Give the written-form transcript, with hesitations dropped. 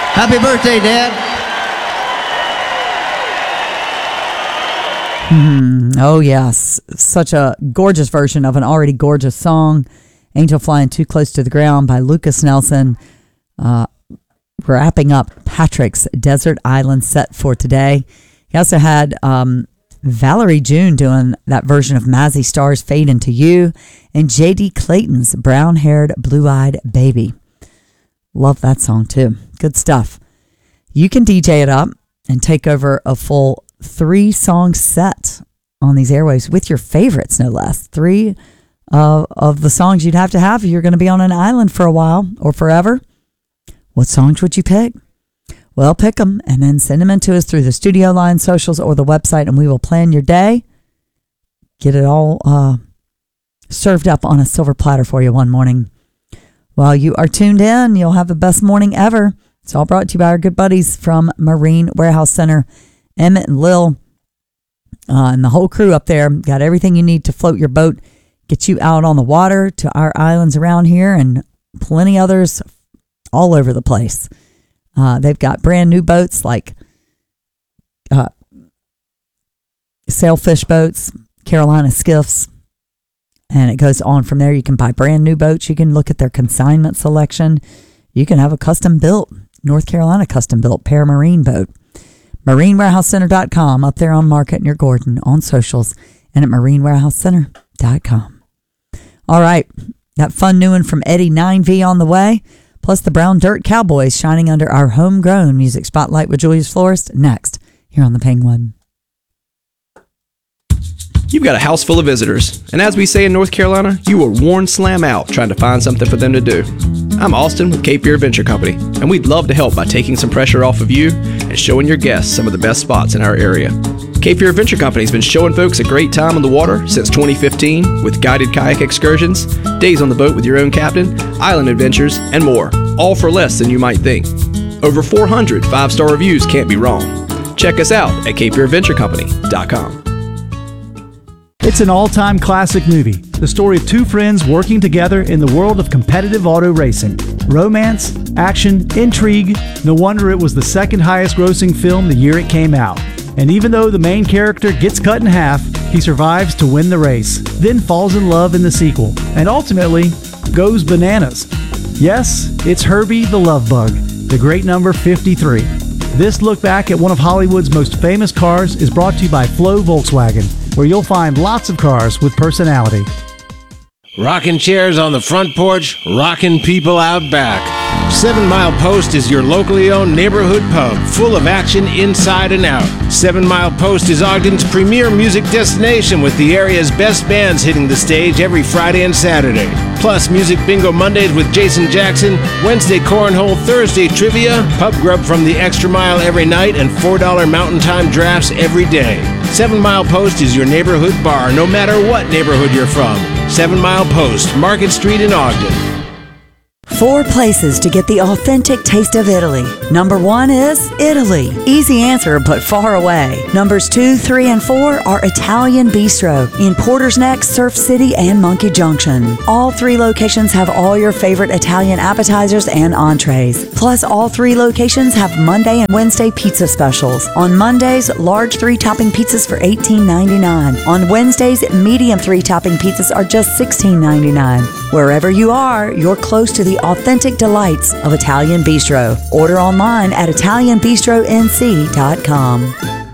Happy birthday, Dad. Oh, yes. Such a gorgeous version of an already gorgeous song, Angel Flying Too Close to the Ground by Lucas Nelson. Wrapping up Patrick's Desert Island set for today. He also had Valerie June doing that version of Mazzy Star's Fade Into You and J.D. Clayton's Brown-Haired, Blue-Eyed Baby. Love that song too. Good stuff. You can DJ it up and take over a full 3-song set on these airwaves with your favorites, no less. 3 of the songs you'd have to have if you're going to be on an island for a while or forever. What songs would you pick? Well, pick them and then send them in to us through the studio line, socials, or the website, and we will plan your day. Get it all served up on a silver platter for you one morning. While you are tuned in, you'll have the best morning ever. It's all brought to you by our good buddies from Marine Warehouse Center. Emmett and Lil and the whole crew up there got everything you need to float your boat, get you out on the water to our islands around here and plenty others all over the place. They've got brand new boats like sailfish boats, Carolina skiffs, and it goes on from there. You can buy brand new boats. You can look at their consignment selection. You can have a custom built North Carolina custom built Paramarine boat. MarineWarehouseCenter.com, up there on Market near Gordon, on socials, and at MarineWarehouseCenter.com. All right, that fun new one from Eddie 9V on the way, plus the Brown Dirt Cowboys shining under our homegrown music spotlight with Julius Florist next here on the Penguin. You've got a house full of visitors, and as we say in North Carolina, you will warn slam out trying to find something for them to do. I'm Austin with Cape Fear Adventure Company, and we'd love to help by taking some pressure off of you and showing your guests some of the best spots in our area. Cape Fear Adventure Company has been showing folks a great time on the water since 2015 with guided kayak excursions, days on the boat with your own captain, island adventures, and more, all for less than you might think. Over 400 5-star reviews can't be wrong. Check us out at CapeFearAdventureCompany.com. It's an all-time classic movie, the story of 2 friends working together in the world of competitive auto racing. Romance, action, intrigue, no wonder it was the second highest grossing film the year it came out. And even though the main character gets cut in half, he survives to win the race, then falls in love in the sequel, and ultimately goes bananas. Yes, it's Herbie the Love Bug, the great number 53. This look back at one of Hollywood's most famous cars is brought to you by Flow Volkswagen, where you'll find lots of cars with personality. Rocking chairs on the front porch, rocking people out back. 7 Mile Post is your locally owned neighborhood pub, full of action inside and out. 7 Mile Post is Ogden's premier music destination with the area's best bands hitting the stage every Friday and Saturday. Plus Music Bingo Mondays with Jason Jackson, Wednesday Cornhole, Thursday Trivia, pub grub from the Extra Mile every night, and $4 Mountain Time drafts every day. 7 Mile Post is your neighborhood bar, no matter what neighborhood you're from. 7 Mile Post, Market Street in Ogden. 4 places to get the authentic taste of Italy. Number 1 is Italy. Easy answer, but far away. Numbers 2, 3, and 4 are Italian Bistro in Porter's Neck, Surf City, and Monkey Junction. All 3 locations have all your favorite Italian appetizers and entrees. Plus, all 3 locations have Monday and Wednesday pizza specials. On Mondays, large 3-topping pizzas for $18.99. On Wednesdays, medium 3-topping pizzas are just $16.99. Wherever you are, you're close to the authentic delights of Italian Bistro. Order online at ItalianBistroNC.com.